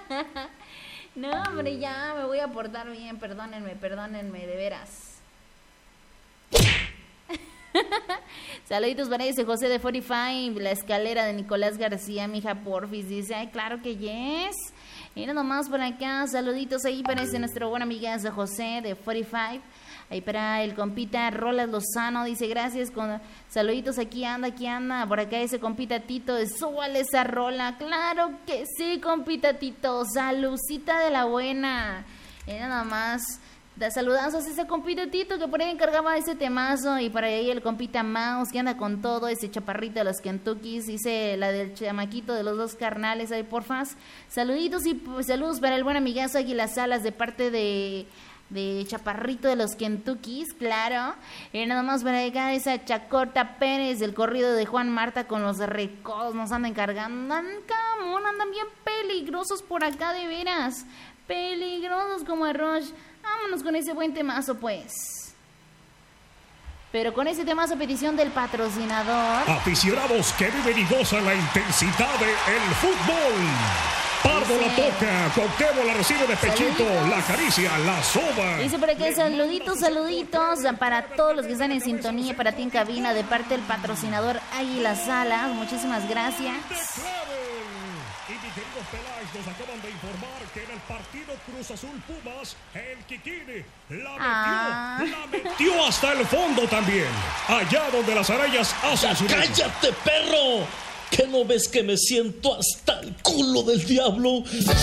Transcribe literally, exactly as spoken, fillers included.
No, hombre, ya me voy a portar bien. Perdónenme, perdónenme, de veras. Saluditos para ese José de cuarenta y cinco, la escalera de Nicolás García, mija porfis, dice, ay, claro que yes. Mira nomás por acá, saluditos ahí para ese nuestro buen amigazo José de cuarenta y cinco. Ahí para el compita Rolas Lozano, dice, gracias, con saluditos, aquí anda, aquí anda, por acá ese compita Tito, súbale esa rola, claro que sí, compita Tito, saludcita de la buena. Mira nomás. Da saludazos a ese compita Tito que por ahí encargaba ese temazo, y para ahí el compita Mouse que anda con todo, ese chaparrito de los Kentuckys, dice la del chamaquito de los dos carnales, ahí porfas. Saluditos y pues, saludos para el buen amigazo Águila Salas de parte de, de chaparrito de los Kentuckys, claro. Y nada más para acá esa Chacota Pérez del corrido de Juan Marta con los recodos, nos andan encargando, andan, camón, andan bien peligrosos por acá de veras, peligrosos como arroz. Vámonos con ese buen temazo, pues. Pero con ese temazo a petición del patrocinador. Aficionados que viven y gozan la intensidad del fútbol. Pardo la toca, Cuauhtémoc la recibe de pechito, saluditos. La acaricia, la soba. Dice por aquí, saluditos, saluditos para todos los que están en sintonía, para ti en cabina, de parte del patrocinador Águila Salas. Muchísimas gracias. Y mi querido Peláez, nos acaban de informar que en el partido Cruz Azul Pumas, el Kikini la metió, ah. la metió hasta el fondo también. Allá donde las arañas hacen su... ¡Cállate, perro! ¿Qué no ves que me siento hasta el culo del diablo?